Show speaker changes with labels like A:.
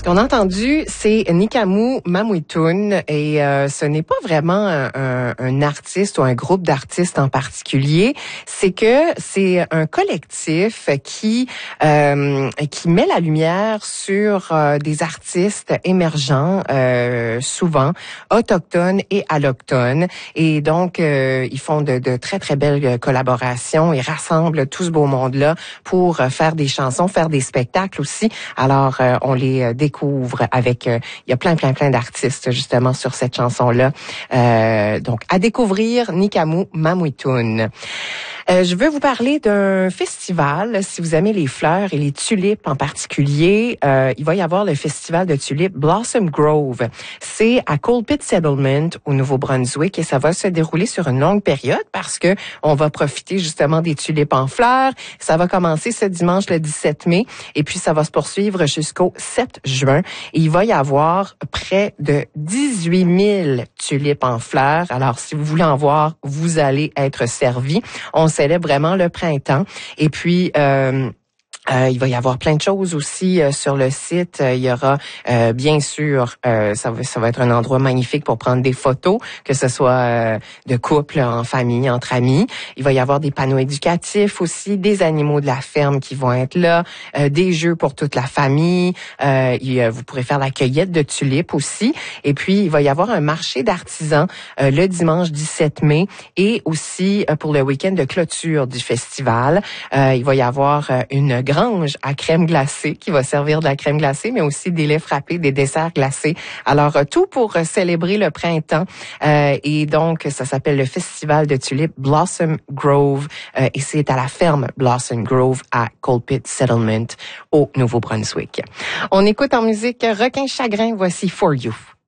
A: Ce qu'on a entendu, c'est Nikamu Mamuitun et ce n'est pas vraiment un artiste ou un groupe d'artistes en particulier. C'est que c'est un collectif qui met la lumière sur des artistes émergents, souvent autochtones et allochtones. Et donc, ils font de très, très belles collaborations. Ils rassemblent tout ce beau monde-là pour faire des chansons, faire des spectacles aussi. Alors, on les découvre avec... il y a plein d'artistes, justement, sur cette chanson-là. Donc, à découvrir, Nikamu Mamuitun. Je veux vous parler d'un festival, si vous aimez les fleurs et les tulipes en particulier. Il va y avoir le festival de tulipes Blossom Grove. C'est à Cold Pit Settlement, au Nouveau-Brunswick, et ça va se dérouler sur une longue période parce que on va profiter justement des tulipes en fleurs. Ça va commencer ce dimanche le 17 mai et puis ça va se poursuivre jusqu'au 7 juin. Et il va y avoir près de 18 000 tulipes en fleurs. Alors, si vous voulez en voir, vous allez être servi. On célèbre vraiment le printemps. Et puis, il va y avoir plein de choses aussi sur le site. Il y aura bien sûr, ça va être un endroit magnifique pour prendre des photos, que ce soit de couple, en famille, entre amis. Il va y avoir des panneaux éducatifs aussi, des animaux de la ferme qui vont être là, des jeux pour toute la famille. Vous pourrez faire la cueillette de tulipes aussi. Et puis, il va y avoir un marché d'artisans le dimanche 17 mai et aussi pour le week-end de clôture du festival. Il va y avoir une grange à crème glacée qui va servir de la crème glacée, mais aussi des laits frappés, des desserts glacés. Alors, tout pour célébrer le printemps. Et donc, ça s'appelle le Festival de tulipes Blossom Grove. Et c'est à la ferme Blossom Grove à Cold Pit Settlement au Nouveau-Brunswick. On écoute en musique Requin Chagrin. Voici For You.